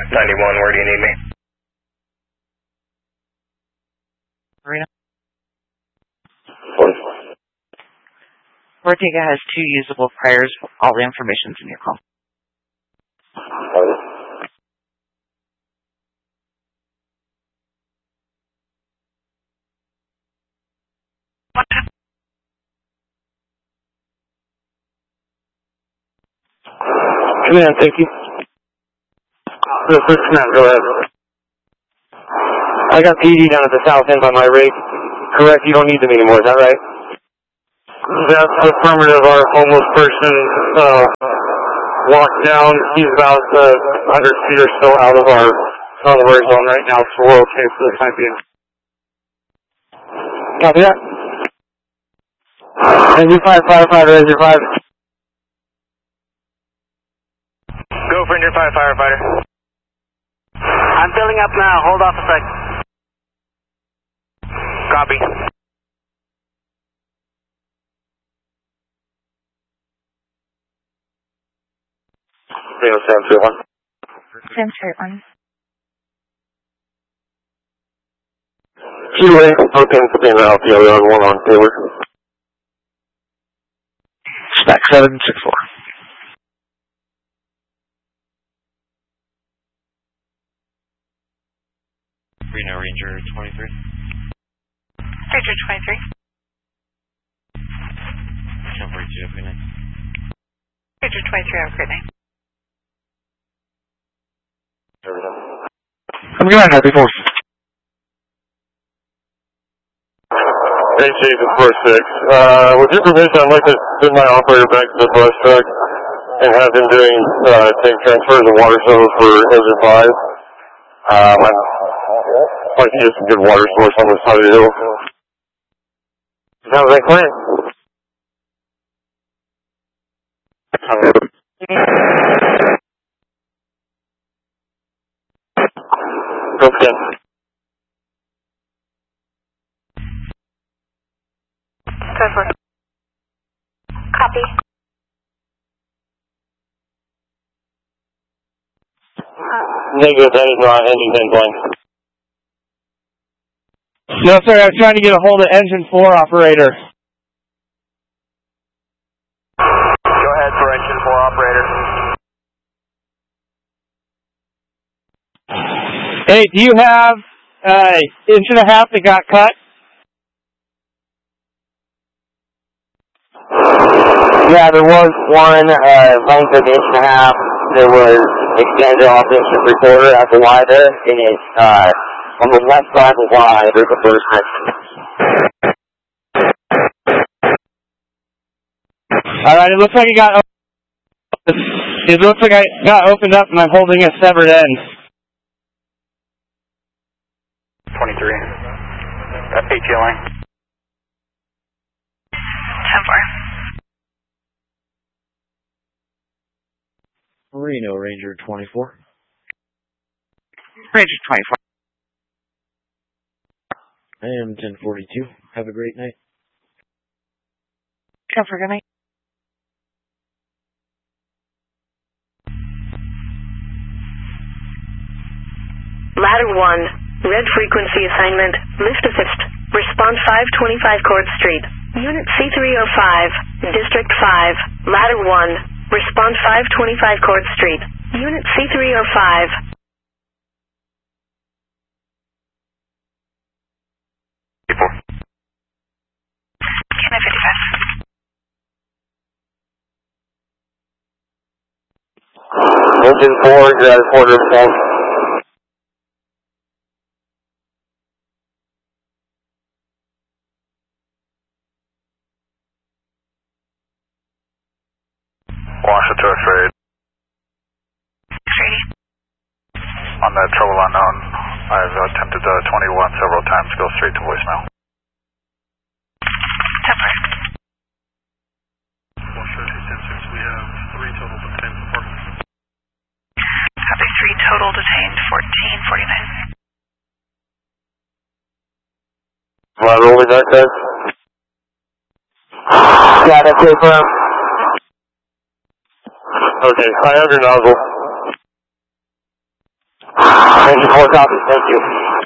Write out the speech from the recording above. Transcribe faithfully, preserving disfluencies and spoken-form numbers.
ninety-one, where do you need me? Marina? What? Ortega has two usable priors. All the information's in your call. Pardon? Command, thank you. This is Command, go ahead. I got P D down at the south end by my rig. Correct, you don't need them anymore, is that right? That's affirmative. Our homeless person uh, walked down. He's about uh, one hundred feet or so out of our cellular zone right now, so we're okay for the time being. Copy that. Engine five, firefighter, engine five. Go for engine five, firefighter. I'm filling up now. Hold off a sec. Copy. Reno Sam three one. Sam three one. Keyway, propane, propane out, the other one on Taylor. Spec seven six four. Reno Ranger twenty-three. Ranger twenty-three. ten forty-two, have a good night. Ranger twenty-three, have a great night. I'm going happy force. Hey, Chief, it's four six. Uh, with your permission, I'd like to send my operator back to the bus truck and have him doing uh, tank transfers and water shows for engine five. Um, I'd like to get some good water source on this side of the hill. Sounds like a plan. Go again. ten four. Copy. Negative, that is not engine ten blank. No, sir, I was trying to get a hold of engine four operator. Go ahead for engine four operator. Hey, do you have uh, inch and a half that got cut? Yeah, there was one uh, length of inch and a half that was extended off the inch recorder at the Y there, and it's uh, on the left side of the Y, there's a burst section. Alright, it looks like it got it looks like I got opened up and I'm holding a severed end. twenty-three. That's H L line. ten four. Reno Ranger twenty-four. Ranger twenty-four. I am ten forty-two. Have a great night. Come for good night. Ladder one, red frequency assignment, lift assist, response five twenty-five Court Street, Unit C three oh five, District five, Ladder one, response five twenty-five Court Street, Unit C three oh five. Unit fifty-five. Engine four, you're at a quarter of ten. Washington trade. Trade. On that trouble unknown, I've attempted uh, twenty-one several times, go straight to voicemail. ten four. We have three total detained departments. Copy three total detained, fourteen forty-nine. Lateral with that, guys? Yeah, that's it, bro. Okay, I have your nozzle. All copy, thank you.